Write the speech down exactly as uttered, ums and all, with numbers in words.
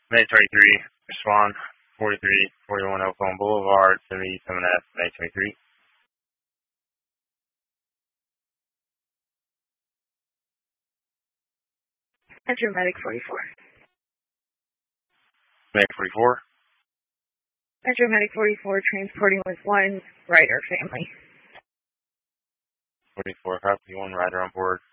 May thirty-three, Swan, forty-three, forty-one Oakland Boulevard, seventy-seven F, May twenty-three. Enter Medic forty-four. Medic forty-four. Enter Medic forty-four, transporting with one rider family. forty-four, copy, one rider on board.